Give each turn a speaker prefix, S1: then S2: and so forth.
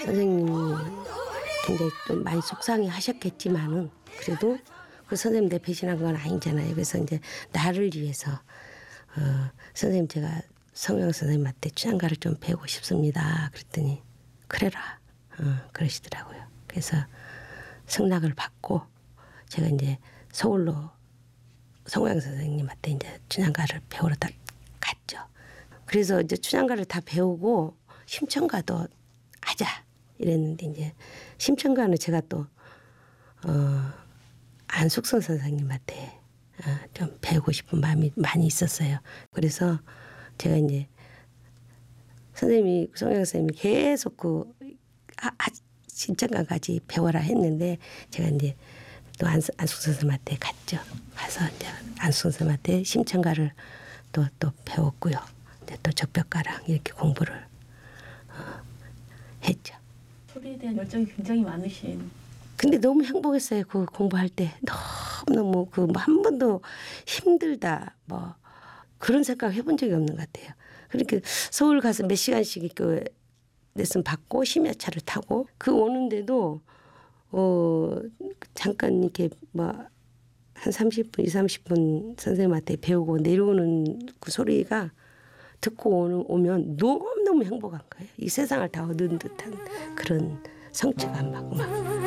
S1: 선생님이 굉장히 좀 많이 속상해 하셨겠지만은 그래도 그 선생님한테 배신한 건 아니잖아요. 그래서 이제 나를 위해서 선생님 제가 성경 선생님한테 춘향가를 좀 배우고 싶습니다. 그랬더니 그래라 그러시더라고요. 그래서 승낙을 받고 제가 이제 서울로 성경 선생님한테 이제 춘향가를 배우러 다 갔죠. 그래서 이제 춘향가를 다 배우고 심청가도 하자 이랬는데 이제 심청가는 제가 또 안숙선 선생님한테 좀 배우고 싶은 마음이 많이 있었어요. 그래서 제가 이제 선생님이 성경 선생님이 계속 그 심청가까지 배워라 했는데 제가 이제 또 안숙선 선생님한테 갔죠. 가서 이제 안숙선 선생님한테 심청가를 또 배웠고요. 이제 또 적벽가랑 이렇게 공부를 했죠.
S2: 소리에 대한 열정이 굉장히 많으신.
S1: 근데 너무 행복했어요. 그 공부할 때 너무 그 한 번도 힘들다 뭐 그런 생각 해본 적이 없는 것 같아요. 그렇게 서울 가서 몇 시간씩 그 레슨 받고 심야차를 타고 그 오는데도 잠깐 이렇게 뭐 한 30분, 30분 선생님한테 배우고 내려오는 그 소리가 듣고 오면 너무너무 행복한 거예요. 이 세상을 다 얻은 듯한 그런 성취감 막